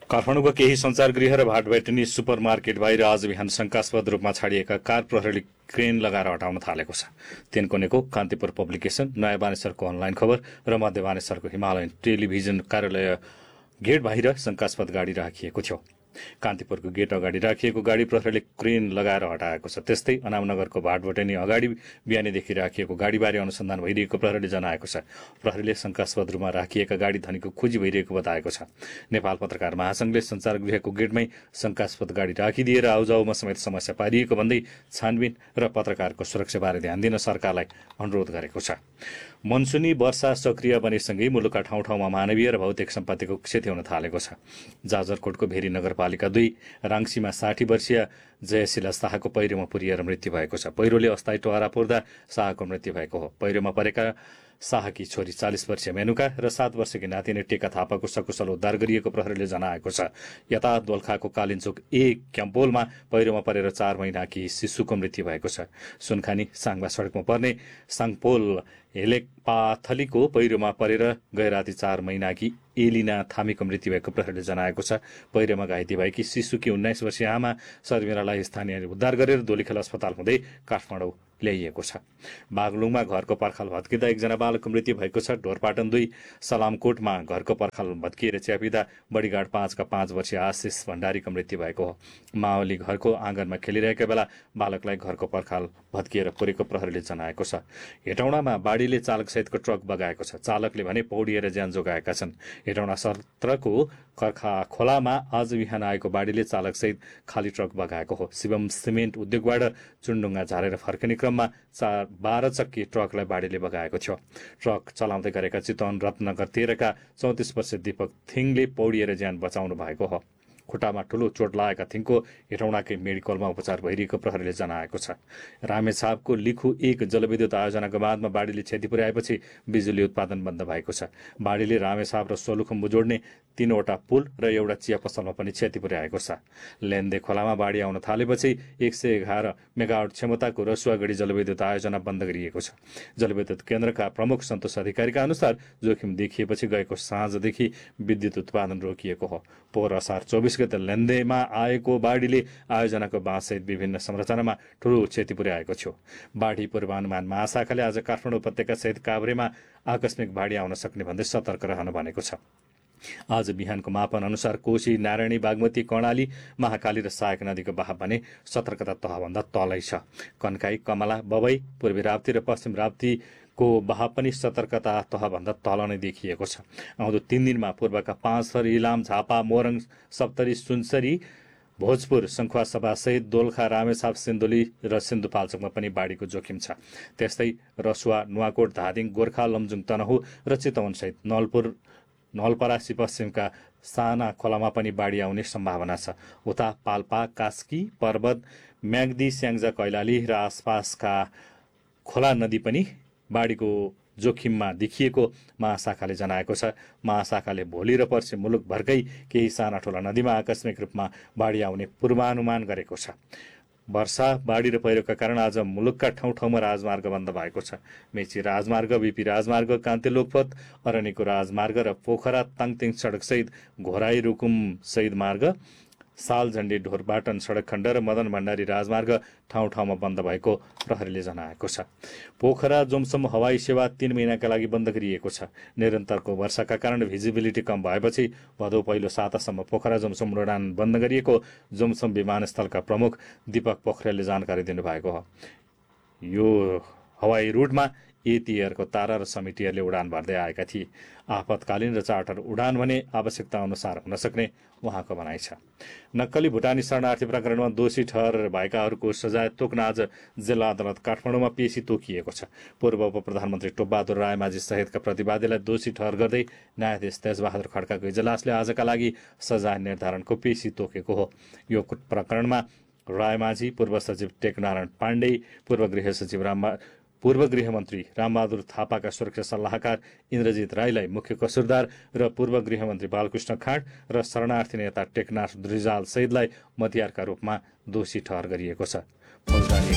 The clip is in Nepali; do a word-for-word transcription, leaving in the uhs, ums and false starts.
काठमाडौँको केही सञ्चारगृह र भाटभेटिनी सुपरमार्केट बाहिर आज बिहान शंकास्पद रूपमा छाडिएका कार प्रहरीले क्रेन लगाएर हटाउन थालेको छ। तेन्कोनेको कान्तिपुर पब्लिकेशन, नयाँ बानेश्वरको अनलाइन खबर र मध्य बानेश्वरको हिमालयन टेलिभिजन कार्यालय गेट बाहिर शंकास्पद गाडी राखिएको थियो। कान्तिपुरको गेट अगाडि राखिएको गाडी प्रहरीले क्रेन लगाएर हटाएको छ। त्यस्तै अनामनगरको भाटभेटिनी अगाडि बिहानैदेखि राखिएको गाडीबारे अनुसन्धान भइरहेको प्रहरीले जनाएको छ। प्रहरीले शंकास्पद रूपमा राखिएका गाडी धनीको खोजी भइरहेको बताएको छ। नेपाल पत्रकार महासंघले सञ्चारगृहको गेटमै शंकास्पद गाडी राखिदिएर आउजाउमा समेत समस्या पारिएको भन्दै छानबिन र पत्रकारको सुरक्षाबारे ध्यान दिन सरकारलाई अनुरोध गरेको छ। मनसुनी वर्षा सक्रिय बनेसँगै मुलुकका ठाउँ ठाउँमा मानवीय र भौतिक सम्पत्तिको क्षति हुन थालेको छ। जाजरकोटको भेरी नगरपालिका दुई राङ्सीमा साठी वर्षीय जयशिला शाहको पहिरोमा पुरिएर मृत्यु भएको छ। पहिरोले अस्थायी टहरा पुर्दा शाहको मृत्यु भएको हो। पहिरोमा परेका शाहकी छोरी चालिस वर्षीय मेनुका र सात वर्षकी नातिनी टेका थापाको सकुशल उद्धार गरिएको प्रहरीले जनाएको छ। यता दोलखाको कालिन्चोक ए क्याम्पोलमा पहिरोमा परेर चार महिनाकी शिशुको मृत्यु भएको छ। सुनखानी साङबा सडकमा पर्ने साङपोल हेलेकपाथलीको पहिरोमा परेर गैराती चार महिनाकी एलिना थामीको मृत्यु भएको प्रहरीले जनाएको छ। पहिरोमा घाइते भएकी शिशुकी उन्नाइस वर्षीय आमा शर्मिलालाई स्थानीयले उद्धार गरेर दोलीखेल अस्पताल हुँदै काठमाडौँ ल्याइएको छ। बागलुङमा घरको पर्खाल भत्किँदा एकजना बालकको मृत्यु भएको छ। ढोरपाटन दुई सलामकोटमा घरको पर्खाल भत्किएर च्यापिँदा बडीगार्ड पाँचका पाँच वर्षीय आशिष भण्डारीको मृत्यु भएको हो। माओली घरको आँगनमा खेलिरहेका बेला बालकलाई घरको पर्खाल भत्किएर पुरेको प्रहरीले जनाएको छ। हेटौँडामा बाढीले चालकसहितको ट्रक बगाएको छ। चालकले भने पौडिएर ज्यान जोगाएका छन्। हेटौँडा सत्रको कर्खा खोलामा आज बिहान आएको बाढीले चालकसहित खाली ट्रक बगाएको हो। शिवम सिमेन्ट उद्योगबाट चुनडुङ्गा झारेर फर्किने क्रममा चार बाह्र चक्की ट्रकलाई बाढीले बगाएको थियो। ट्रक चलाउँदै गरेका चितवन रत्नगर तेह्रका चौतिस वर्षीय दीपक थिङले पौडिएर ज्यान बचाउनु भएको हो। खुट्टामा ठूलो चोट लागेका थिङको हेटौँडाकै मेडिकलमा उपचार भइरहेको प्रहरीले जनाएको छ। रामेछापको लिखु एक जलविद्युत आयोजनाको बाँधमा बाढीले क्षति पुर्याएपछि बिजुली उत्पादन बन्द भएको छ। बाढीले रामेछाप र सोलुखुम्बु जोड्ने तीनवटा पुल र एउटा चिया पसलमा पनि क्षति पुर्याएको छ। लेन्दे खोलामा बाढी आउन थालेपछि एक सय एघार मेगावाट क्षमताको रसुवागढी जलविद्युत आयोजना बन्द गरिएको छ। जलविद्युत केन्द्रका प्रमुख सन्तोष अधिकारीका अनुसार जोखिम देखिएपछि गएको साँझदेखि विद्युत उत्पादन रोकिएको हो। पोहोर असार चौबिस गते लेन्देमा आएको बाढीले आयोजनाको बाँधसहित विभिन्न संरचनामा ठूलो क्षति पुर्याएको थियो। बाढी पूर्वानुमान महाशाखाले आज काठमाडौँ उपत्यका सहित काभ्रेमा आकस्मिक बाढी आउन सक्ने भन्दै सतर्क रहन भनेको छ। आज बिहानको मापन अनुसार कोशी, नारायणी, बागमती, कर्णाली, महाकाली र सहायक नदीको बहाव भने सतर्कता तहभन्दा तलै छ। कन्काई, कमला, बबई, पूर्वी राप्ती र पश्चिम राप्ती को बहाव पनि सतर्कता तहभन्दा तल नै देखिएको छ। आउँदो तीन दिनमा पूर्वका पाँच थर, इलाम, झापा, मोरङ, सप्तरी, सुनसरी, भोजपुर, सङ्खुवासभा सहित दोलखा, रामेछाप, सिन्धुली र सिन्धुपाल्चोकमा पनि बाढीको जोखिम छ। त्यस्तै रसुवा, नुवाकोट, धादिङ, गोर्खा, लमजुङ, तनहु र चितवन सहित नलपुर, नलपरासी पश्चिमका साना खोलामा पनि बाढी आउने सम्भावना छ। उता पाल्पा, कास्की, पर्वत, म्याग्दी, स्याङ्जा, कैलाली र आसपासका खोला नदी पनि बाढीको जोखिममा देखिएको महाशाखाले जनाएको छ। महाशाखाले भोलि र पर्सि मुलुकभरकै केही साना ठूला नदीमा आकस्मिक रूपमा बाढी आउने पूर्वानुमान गरेको छ। वर्षा, बाढी र पहिरोका कारण आज मुलुकका ठाउँ ठाउँमा राजमार्ग बन्द भएको छ। मेची राजमार्ग, बिपी राजमार्ग, कान्ति लोकपथ, अरनिको राजमार्ग र पोखरा ताङतिङ सडकसहित घोराई रुकुम सहित मार्ग, सालझण्डी ढोरपाटन सडक खण्ड र मदन भण्डारी राजमार्ग ठाउँ ठाउँमा बन्द भएको प्रहरीले जनाएको छ। पोखरा जोमसम हवाई सेवा तीन महिनाका लागि बन्द गरिएको छ। निरन्तरको वर्षाका कारण भिजिबिलिटी कम भएपछि भदौ पहिलो सातासम्म पोखरा जोमसम उडान बन्द गरिएको जोमसम विमानस्थलका प्रमुख दीपक पोखरेलले जानकारी दिनुभएको हो। यो हवाई रुटमा एटिएयरको तारा र समिटियरले उडान भर्दै आएका थिए। आपतकालीन र चार्टर उडान भने आवश्यकता अनुसार हुन सक्ने उहाँको भनाइ छ। नक्कली भुटानी शरणार्थी प्रकरणमा दोषी ठहर भएकाहरूको सजाय तोक्न आज जिल्ला अदालत काठमाडौँमा पेशी तोकिएको छ। पूर्व उप प्रधानमन्त्री टोपबहादुर रायमाझी सहितका प्रतिवादीलाई दोषी ठहर गर्दै न्यायाधीश तेजबहादुर खड्काको इजलासले आजका लागि सजाय निर्धारणको पेशी तोकेको हो। यो प्रकरणमा रायमाझी, पूर्व सचिव टेकनारायण पाण्डे, पूर्व गृह सचिव राम पूर्व गृहमन्त्री रामबहादुर थापाका सुरक्षा सल्लाहकार इन्द्रजित राईलाई मुख्य कसुरदार र पूर्व गृहमन्त्री बालकृष्ण खाँड र शरणार्थी नेता टेकनाथ रिजाल सहितलाई मतियारका रूपमा दोषी ठहर गरिएको छ। फौजदारी